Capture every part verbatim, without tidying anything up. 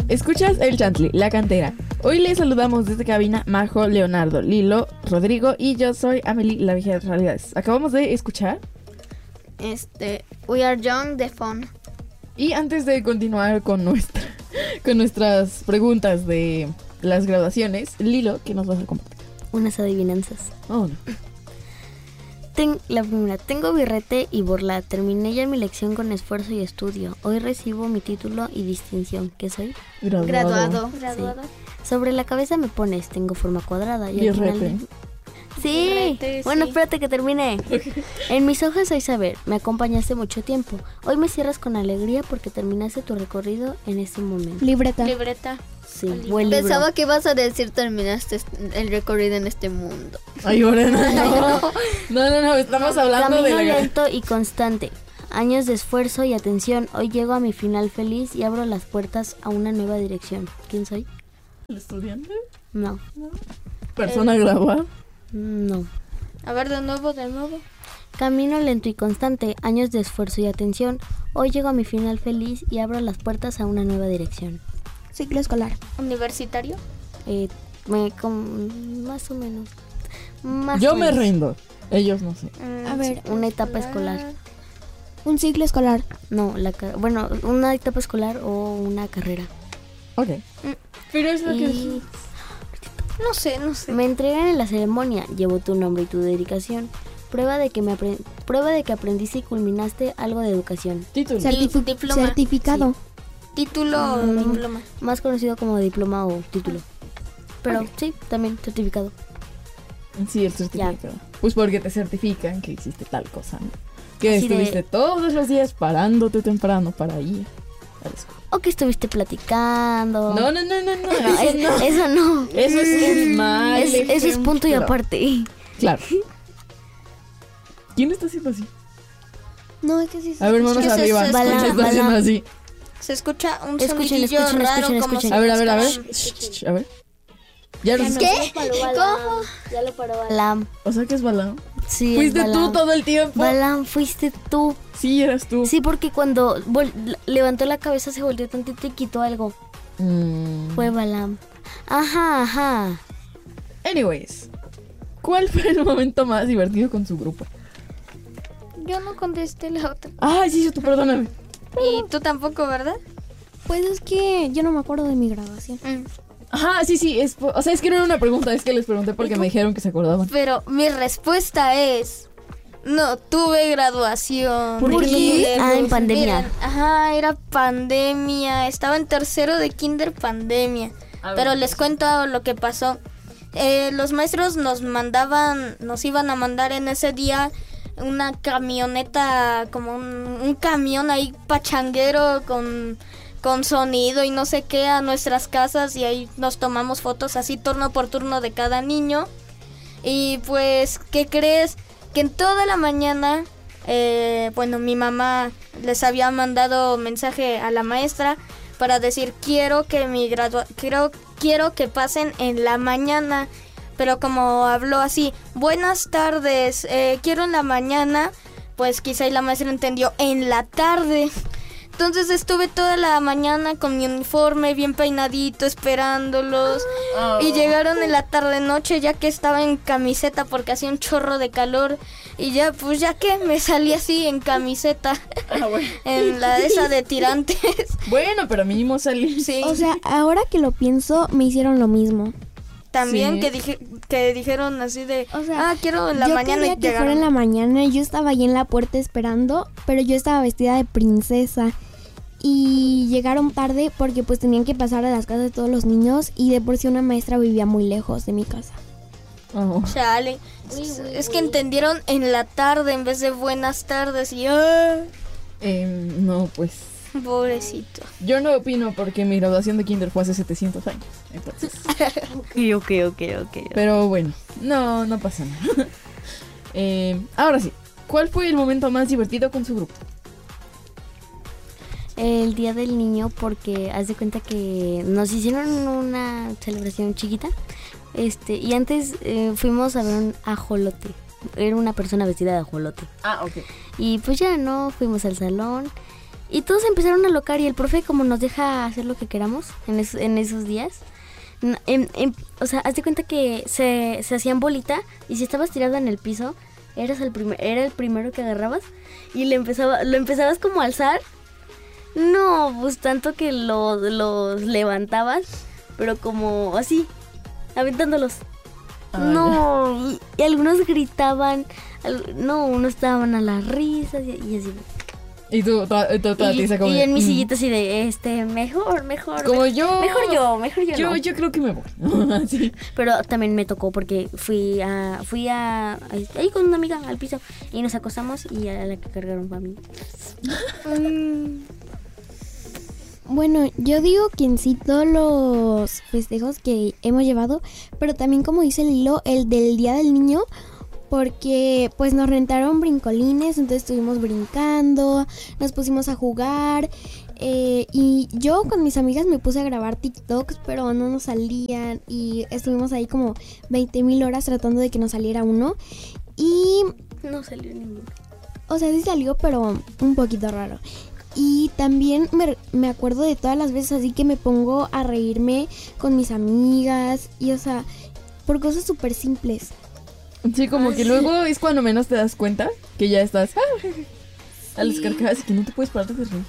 Escuchas El Chantli, La Cantera. Hoy les saludamos desde cabina Majo, Leonardo, Lilo, Rodrigo y yo soy Amelie, la vieja de realidades. Acabamos de escuchar Este, We Are Young de Fun. y antes de continuar con nuestra con nuestras preguntas de las graduaciones, Lilo, ¿qué nos vas a compartir? Unas adivinanzas. Oh, no. Ten, la primera, tengo birrete y borla. Terminé ya mi lección con esfuerzo y estudio. Hoy recibo mi título y distinción. ¿Qué soy? Graduado. Graduado. Graduado. Sobre la cabeza me pones, tengo forma cuadrada. Y al Birrete. final de- Sí. Birrete, Bueno, sí. espérate que termine. En mis hojas soy saber. Me acompañaste mucho tiempo. Hoy me cierras con alegría porque terminaste tu recorrido en este momento. Libreta. Libreta. Sí, libro. buen libro. Pensaba que ibas a decir terminaste el recorrido en este mundo. Ay, ahora no. No, no, no, estamos hablando Camino de la lento y constante. Años de esfuerzo y atención. Hoy llego a mi final feliz y abro las puertas a una nueva dirección. ¿Quién soy? ¿El estudiante? No. ¿Persona graduada? No. A ver, de nuevo, de nuevo. Camino lento y constante. Años de esfuerzo y atención. Hoy llego a mi final feliz y abro las puertas a una nueva dirección. Ciclo escolar. Universitario. Eh, me com- más o menos. Más Yo o me menos. rindo. Ellos no sé. Mm, A ver, Una etapa escolar. Un ciclo escolar. No, la ca- bueno, una etapa escolar o una carrera. Ok. Pero es lo que... Y No sé, no sé. me entregan en la ceremonia. Llevo tu nombre y tu dedicación. Prueba de que me apre- prueba de que aprendiste y culminaste algo de educación. Título. Certifi- diploma. Certificado. Título o Mm. diploma. Más conocido como diploma o título. Pero sí, también certificado. Sí, el certificado. Pues porque te certifican que hiciste tal cosa, ¿no? Que Así de- estuviste todos los días parándote temprano para ir a la escuela. O que estuviste platicando. No, no, no, no, no. No, Eso es- no. eso no. Eso es un mal Es- eso es punto y ejemplo. aparte. Claro. ¿Quién está haciendo así? No, es que sí. A ver, manos Es que se- arriba. se ¿Quién escucha- está haciendo Balam. así? Se escucha un Escuchen, sonidillo escuchen, raro escuchen, como escuchen. si A ver, a ver, a ver. estaban- Shh, shh, shh, A ver. Ya lo ¿Qué? ¿Cómo? Ya lo paró Balam. O sea que es Balam. Sí, es Fuiste Balam. tú todo el tiempo. Balam, fuiste tú. Sí, eras tú. Sí, porque cuando vol- levantó la cabeza se volteó tantito y quitó algo. Mm. Fue Balam. Ajá, ajá. Anyways, ¿cuál fue el momento más divertido con su grupo? Yo no contesté la otra. Ay, sí, tú perdóname. Y tú tampoco, ¿verdad? Pues es que yo no me acuerdo de mi graduación. Mm. Ajá, sí, sí. Es, po- o sea, es que no era una pregunta, es que les pregunté porque me dijeron que se acordaban. Pero mi respuesta es... No tuve graduación. ¿Por Muy qué? lejos. Ah, en pandemia. Miren, ajá, era pandemia. Estaba en tercero de kinder pandemia. A ver, Pero pues. les cuento lo que pasó. Eh, los maestros nos mandaban, nos iban a mandar en ese día una camioneta, como un, un camión ahí pachanguero con, con sonido y no sé qué a nuestras casas y ahí nos tomamos fotos así turno por turno de cada niño. Y pues, ¿qué crees? Que en toda la mañana, eh, bueno, mi mamá les había mandado mensaje a la maestra para decir quiero que mi gradua quiero quiero que pasen en la mañana, pero como habló así, buenas tardes, eh, quiero en la mañana, pues quizá y la maestra entendió en la tarde. Entonces estuve toda la mañana con mi uniforme bien peinadito esperándolos. Oh. Y llegaron en la tarde noche ya que estaba en camiseta porque hacía un chorro de calor. Y ya, pues ya que me salí así en camiseta. Ah, bueno. En la esa de tirantes. Bueno, pero mínimo salí. Sí. O sea, ahora que lo pienso, me hicieron lo mismo. También sí. que dije, que dijeron así de, O sea, ah, quiero en la yo mañana quería y que fuera llegaron. en la mañana. Yo estaba ahí en la puerta esperando, pero yo estaba vestida de princesa. Y llegaron tarde porque pues tenían que pasar a las casas de todos los niños. Y de por sí una maestra vivía muy lejos de mi casa. Oh. Chale. Es, es que entendieron en la tarde en vez de buenas tardes y ah, Em, no, pues pobrecito. yo no opino porque mi graduación de kinder fue hace setecientos años. Entonces, Ok, ok, ok, ok. pero bueno, no, no pasa nada. Em, ahora sí, ¿cuál fue el momento más divertido con su grupo? El día del niño, porque haz de cuenta que nos hicieron una celebración chiquita. Este, y antes eh, fuimos a ver un ajolote. Era una persona vestida de ajolote. Ah, ok. Y pues ya no, fuimos al salón. Y todos empezaron a locar y el profe como nos deja hacer lo que queramos en, es, en esos días. En, en, o sea, haz de cuenta que se, se hacían bolita y si estabas tirado en el piso, eras el primer, era el primero que agarrabas y le empezaba, lo empezabas como a alzar. No, pues tanto que los, los levantabas, pero como así, aventándolos. Ah, no, y, y algunos gritaban, al, no, unos estaban a las risas y, y así. Y tú, toda, toda, toda Y, tiza como y de, en mi mm. sillita así de, este, mejor, mejor. Como mejor, yo. Mejor yo, mejor yo. Yo, no. yo creo que me voy. Así. Pero también me tocó porque fui a, fui a, a- ahí con una amiga al piso y nos acostamos y a la que cargaron fue a mí. Bueno, yo digo que en sí todos los festejos que hemos llevado, pero también como dice Lilo, el del Día del Niño, porque pues nos rentaron brincolines, entonces estuvimos brincando, nos pusimos a jugar eh, y yo con mis amigas me puse a grabar TikToks, pero no nos salían y estuvimos ahí como veinte mil horas tratando de que nos saliera uno y, No salió ninguno. o sea, sí salió, pero un poquito raro. Y también me, me acuerdo de todas las veces así que me pongo a reírme con mis amigas y, o sea, por cosas súper simples. Sí, como que luego es cuando menos te das cuenta que ya estás a las carcajadas y que no te puedes parar de reír.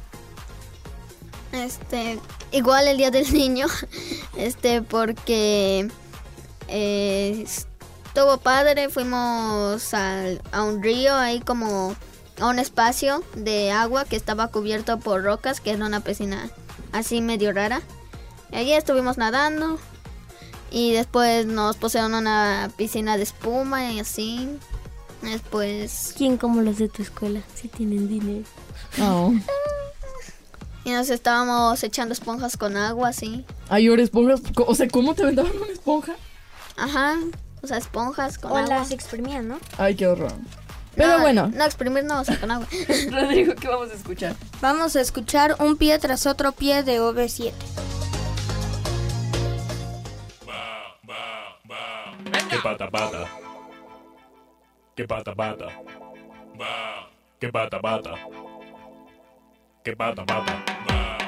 Este, igual el Día del Niño, este, porque eh, estuvo padre, fuimos al- a un río, ahí como a un espacio de agua que estaba cubierto por rocas, que era una piscina así medio rara. Y allí estuvimos nadando y después nos pusieron una piscina de espuma y así. Después ¿Quién como los de tu escuela? Si tienen dinero. Oh. y nos estábamos echando esponjas con agua así. Ay, ahora esponjas. O sea, ¿cómo te aventaban una esponja? Ajá, o sea, esponjas con O agua. las exprimían, ¿no? Ay, qué horror. Pero No, bueno. No, exprimir no, o sea, con agua. Rodrigo, ¿qué vamos a escuchar? Vamos a escuchar Un pie tras otro pie de O V siete. Que pata pata. Que pata pata. Que pata pata. Que pata pata.